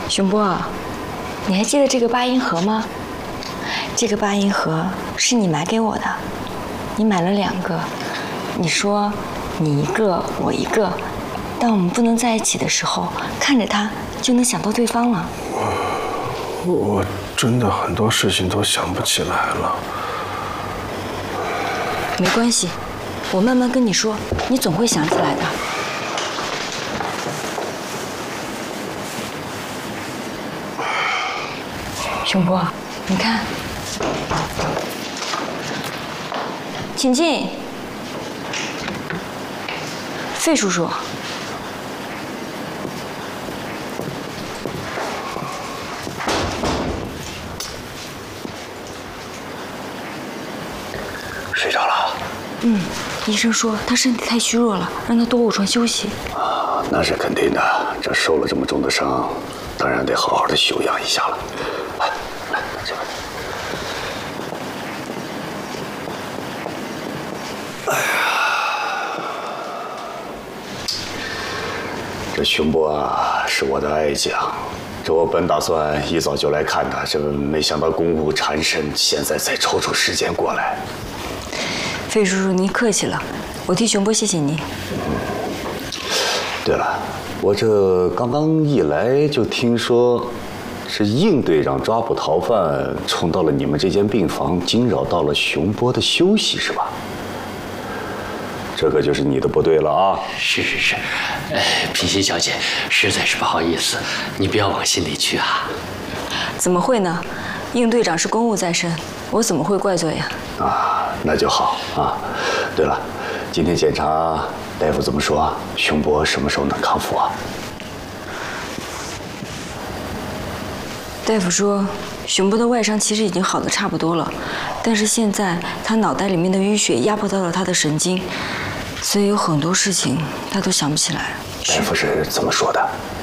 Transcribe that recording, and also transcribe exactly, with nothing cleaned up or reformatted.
熊波，你还记得这个八音盒吗？这个八音盒是你买给我的，你买了两个。你说你一个我一个，当我们不能在一起的时候，看着它就能想到对方了。 我我真的很多事情都想不起来了。 没关系，我慢慢跟你说，你总会想起来的。熊波，你看，请进。费叔叔， 睡着了？ 嗯，医生说他身体太虚弱了，让他多卧床休息。 啊，那是肯定的。这受了这么重的伤，当然得好好的休养一下了。来，来，这边。哎呀，这熊波啊，是我的爱将。这我本打算一早就来看他，这没想到公务缠身，现在才抽出时间过来。 费叔叔，您客气了，我替熊波谢谢您。 对了，我这刚刚一来就听说，是应队长抓捕逃犯，冲到了你们这间病房，惊扰到了熊波的休息，是吧？这可就是你的不对了啊！ 是是是，呃，品心小姐，实在是不好意思，你不要往心里去啊。 怎么会呢？应队长是公务在身，我怎么会怪罪呀？ 啊，那就好啊。对了，今天检查大夫怎么说？熊波什么时候能康复啊？ 大夫说，熊波的外伤其实已经好的差不多了，但是现在他脑袋里面的淤血压迫到了他的神经，所以有很多事情他都想不起来。 大夫是怎么说的？